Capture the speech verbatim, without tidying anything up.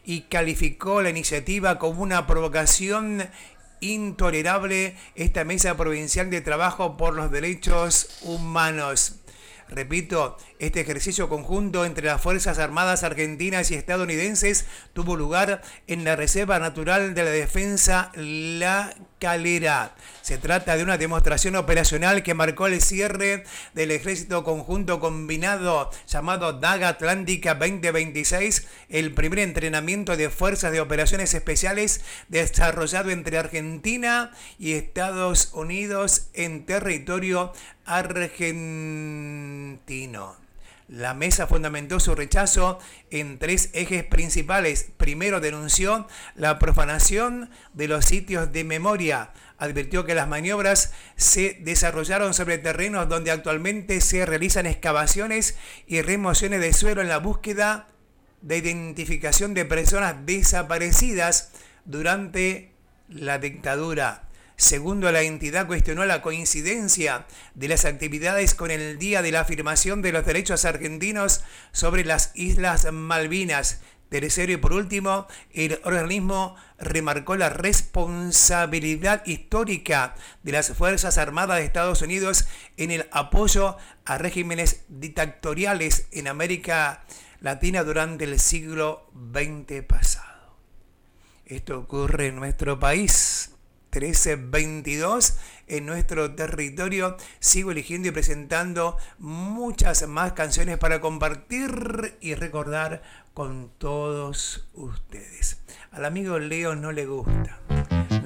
y calificó la iniciativa como una provocación intolerable. Esta Mesa Provincial de Trabajo por los Derechos Humanos. Repito, este ejercicio conjunto entre las Fuerzas Armadas argentinas y estadounidenses tuvo lugar en la Reserva Natural de la Defensa La Calera. Se trata de una demostración operacional que marcó el cierre del Ejército Conjunto Combinado llamado Daga Atlántica veinte veintiséis, el primer entrenamiento de fuerzas de operaciones especiales desarrollado entre Argentina y Estados Unidos en territorio argentino. La mesa fundamentó su rechazo en tres ejes principales. Primero, denunció la profanación de los sitios de memoria. Advirtió que las maniobras se desarrollaron sobre terrenos donde actualmente se realizan excavaciones y remociones de suelo en la búsqueda de identificación de personas desaparecidas durante la dictadura. Segundo, la entidad cuestionó la coincidencia de las actividades con el Día de la Afirmación de los Derechos Argentinos sobre las Islas Malvinas. Tercero y por último, el organismo remarcó la responsabilidad histórica de las Fuerzas Armadas de Estados Unidos en el apoyo a regímenes dictatoriales en América Latina durante el siglo veinte pasado. Esto ocurre en nuestro país. trece veintidós en nuestro territorio. Sigo eligiendo y presentando muchas más canciones para compartir y recordar con todos ustedes. Al amigo Leo no le gusta.